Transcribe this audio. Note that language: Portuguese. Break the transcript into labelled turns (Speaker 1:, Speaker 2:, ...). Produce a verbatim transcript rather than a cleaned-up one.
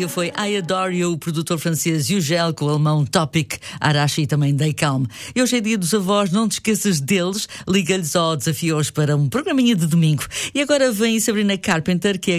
Speaker 1: Célia foi I Adore You, o produtor francês Ugel, com o alemão Topic, Arashi e também Day Calm. E hoje é dia dos avós, não te esqueças deles, liga-lhes ao desafio hoje para um programinha de domingo. E agora vem Sabrina Carpenter, que é